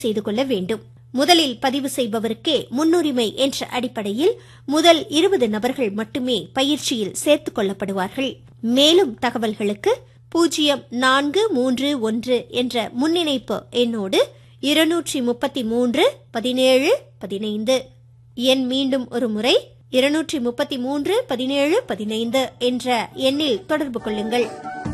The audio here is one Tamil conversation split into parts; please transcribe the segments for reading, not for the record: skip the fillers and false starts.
செய்து கொள்ள வேண்டும். முதலில் பதிவு செய்பவருக்கே முன்னுரிமை என்ற அடிப்படையில் முதல் 20 நபர்கள் மட்டுமே பயிற்சியில் சேர்த்துக் கொள்ளப்படுவார்கள். மேலும் தகவல்களுக்கு 0431 என்ற முன்னிணைப்பு எண்ணோடு 233 17 15 எண் மீண்டும் ஒரு முறை 233 17 15 என்ற எண்ணில் தொடர்பு கொள்ளுங்கள்.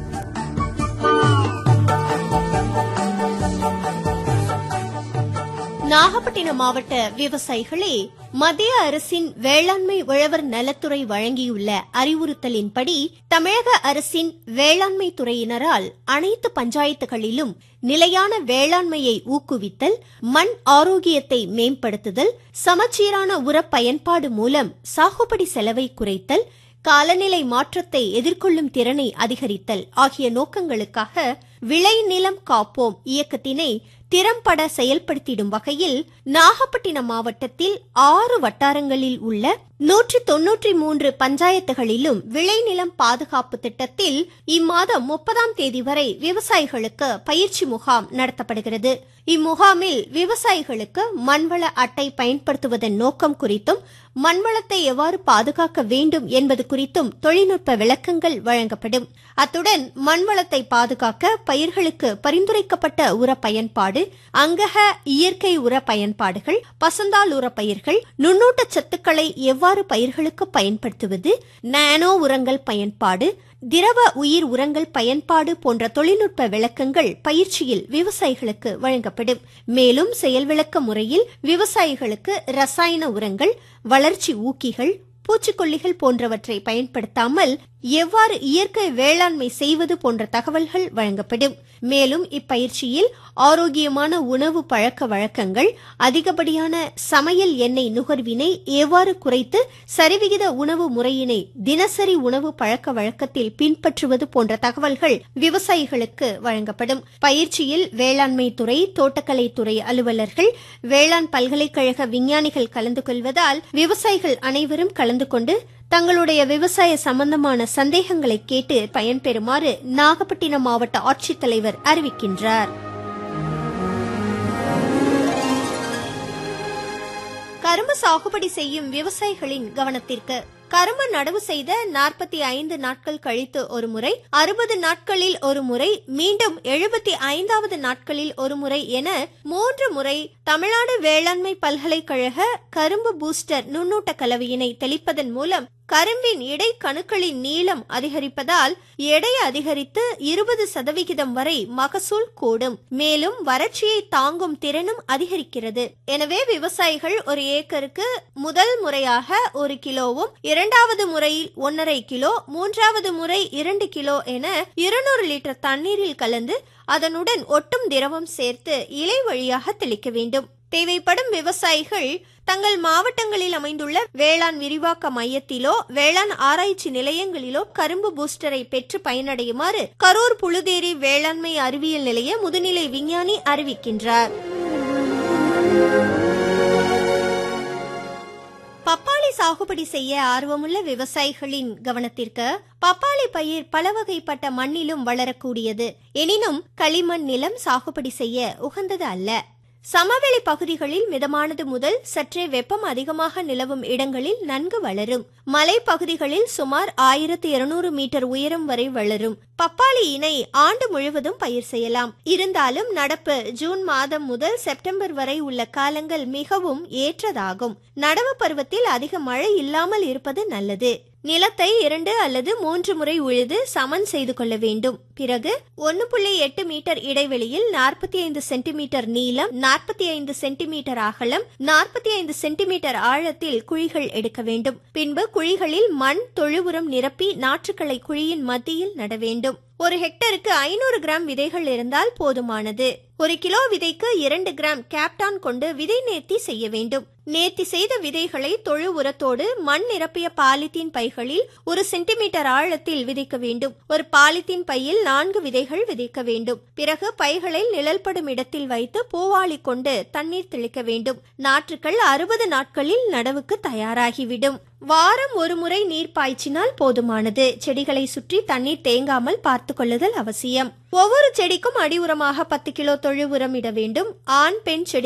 நாகப்பட்டினம் மாவட்ட விவசாயிகளே, மத்திய அரசின் வேளாண்மை உழவர் நலத்துறை வழங்கியுள்ள அறிவுறுத்தலின்படி தமிழக அரசின் வேளாண்மை துறையினரால் அனைத்து பஞ்சாயத்துகளிலும் நிலையான வேளாண்மையை ஊக்குவித்தல், மண் ஆரோக்கியத்தை மேம்படுத்துதல், சமச்சீரான உர பயன்பாடு மூலம் சாகுபடி செலவை குறைத்தல், காலநிலை மாற்றத்தை எதிர்கொள்ளும் திறனை அதிகரித்தல் ஆகிய நோக்கங்களுக்காக விளைநிலம் காப்போம் இயக்கத்தினை திறம்பட செயல்படுத்திடும் வகையில் நாகப்பட்டினம் மாவட்டத்தில் 6 வட்டாரங்களில் உள்ள 193 பஞ்சாயத்துகளிலும் விளைநிலம் பாதுகாப்பு திட்டத்தில் இம்மாதம் 30ஆம் தேதி வரை விவசாயிகளுக்கு பயிற்சி முகாம் நடத்தப்படுகிறது. இம்முகாமில் விவசாயிகளுக்கு மண்வள அட்டை பயன்படுத்துவதன் நோக்கம் குறித்தும், மண்வளத்தை எவ்வாறு பாதுகாக்க வேண்டும் என்பது குறித்தும் தொழில்நுட்ப விளக்கங்கள் வழங்கப்படும். அத்துடன் மண்வளத்தை பாதுகாக்க பயிர்களுக்கு பரிந்துரைக்கப்பட்ட உர பயன்பாடு, அங்கக இயற்கை உர பயன்பாடுகள், பசுந்தாள் உர பயிர்கள், நுண்ணூட்ட சத்துக்களை எவ்வாறு பயிர்களுக்கு பயன்படுத்துவது, நானோ உரங்கள் பயன்பாடு, திரவ உயிர் உரங்கள் பயன்பாடு போன்ற தொழில்நுட்ப விளக்கங்கள் பயிற்சியில் விவசாயிகளுக்கு வழங்கப்படும். மேலும் செயல் விளக்க முறையில் விவசாயிகளுக்கு ரசாயன உரங்கள், வளர்ச்சி ஊக்கிகள், பூச்சிக்கொல்லிகள் போன்றவற்றை பயன்படுத்தாமல் எவ்வாறு இயற்கை வேளாண்மை செய்வது போன்ற தகவல்கள் வழங்கப்படும். மேலும் இப்பயிற்சியில் ஆரோக்கியமான உணவு பழக்க வழக்கங்கள், அதிகப்படியான சமையல் எண்ணெய் நுகர்வினை எவ்வாறு குறைத்து சரிவிகித உணவு முறையினை தினசரி உணவு பழக்க வழக்கத்தில் பின்பற்றுவது போன்ற தகவல்கள் விவசாயிகளுக்கு வழங்கப்படும். பயிற்சியில் வேளாண்மை துறை, தோட்டக்கலை துறை அலுவலர்கள், வேளாண் பல்கலைக்கழக விஞ்ஞானிகள் கலந்து கொள்வதால் விவசாயிகள் அனைவரும் கலந்து கொண்டு தங்களுடைய விவசாய சம்பந்தமான சந்தேகங்களை கேட்டு பயன்பெறுமாறு நாகப்பட்டினம் மாவட்ட ஆட்சித்தலைவர் அறிவிக்கின்றார். கரும்பு சாகுபடி செய்யும் விவசாயிகளின் கவனத்திற்கு, கரும்பு நடவு செய்த 45 நாட்கள் கழித்து ஒரு முறை, 60 நாட்களில் ஒரு முறை, மீண்டும் 75வது நாட்களில் ஒரு முறை என 3 முறை தமிழ்நாடு வேளாண்மை பல்கலைக்கழக கரும்பு பூஸ்டர் நுண்ணூட்ட கலவையினை தெளிப்பதன் மூலம் கரும்பின் இடை கணுக்களின் நீளம் அதிகரிப்பதால் எடை அதிகரித்து 20% வரை மகசூல் கூடும். மேலும் வறட்சியை தாங்கும் திறனும் அதிகரிக்கிறது. எனவே விவசாயிகள் ஒரு ஏக்கருக்கு முதல் முறையாக 1 கிலோவும், இரண்டாவது முறை 1.5 கிலோ, மூன்றாவது முறை 2 கிலோ என 200 லிட்டர் தண்ணீரில் கலந்து அதனுடன் ஒட்டும் திரவம் சேர்த்து இலை வழியாக தெளிக்க வேண்டும். தேவைப்படும் விவசாயிகள் தங்கள் மாவட்டங்களில் அமைந்துள்ள வேளாண் விரிவாக்க மையத்திலோ வேளாண் ஆராய்ச்சி நிலையங்களிலோ கரும்பு பூஸ்டரை பெற்று பயனடையுமாறு கரூர் புழுதேரி வேளாண்மை அறிவியல் நிலைய முதுநிலை விஞ்ஞானி அறிவிக்கின்றார். பப்பாளி சாகுபடி செய்ய ஆர்வமுள்ள விவசாயிகளின் கவனத்திற்கு, பப்பாளி பயிர் பல வகைப்பட்ட மண்ணிலும் வளரக்கூடியது. எனினும் களிமண் நிலம் சாகுபடி செய்ய உகந்தது அல்ல. சமவெளி பகுதிகளில் மிதமானது முதல் சற்றே வெப்பம் அதிகமாக நிலவும் இடங்களில் நன்கு வளரும். மலை பகுதிகளில் சுமார் 1200 மீட்டர் உயரம் வரை வளரும். பப்பாளி இனை ஆண்டு முழுவதும் பயிர் செய்யலாம். இருந்தாலும் நடப்பு ஜூன் மாதம் முதல் செப்டம்பர் வரை உள்ள காலங்கள் மிகவும் ஏற்றதாகும். நடவு பருவத்தில் அதிக மழை இல்லாமல் இருப்பது நல்லது. நிலத்தை 2 அல்லது 3 முறை உழுது சமன் செய்து கொள்ள வேண்டும். பிறகு 1.8 மீட்டர் இடைவெளியில் 45 சென்டிமீட்டர் நீளம், 45 சென்டிமீட்டர் அகலம், 45 சென்டிமீட்டர் ஆழத்தில் குழிகள் எடுக்க வேண்டும். பின்பு குழிகளில் மண், தொழு உரம் நிரப்பி நாற்றுக்களை குழியின் மத்தியில் நட வேண்டும். ஒரு ஹெக்டருக்கு 500 கிராம் விதைகள் இருந்தால் போதுமானது. 1 கிலோ விதைக்கு 2 கிராம் கேப்டான் கொண்டு விதை நேர்த்தி செய்ய வேண்டும். நேர்த்தி செய்த விதைகளை தொழு உரத்தோடு மண் நிரப்பிய பாலித்தீன் பைகளில் 1 சென்டிமீட்டர் ஆழத்தில் விதைக்க வேண்டும். ஒரு பாலித்தீன் பையில் 4 விதைகள் விதைக்க வேண்டும். பிறகு பைகளை நிழல்படும் இடத்தில் வைத்து பூவாளி கொண்டு தண்ணீர் தெளிக்க வேண்டும். நாற்றுக்கள் 60 நாட்களில் நடவுக்கு தயாராகிவிடும். வாரம் ஒரு முறை நீர் பாய்ச்சினால் போதுமானது. செடிகளை சுற்றி தண்ணீர் தேங்காமல் பார்த்து கொள்ளுதல் அவசியம். ஒவ்வொரு செடிக்கும் அடி உரமாக 10 கிலோ தொழு உரம் இட வேண்டும். ஆண் பெண் செடி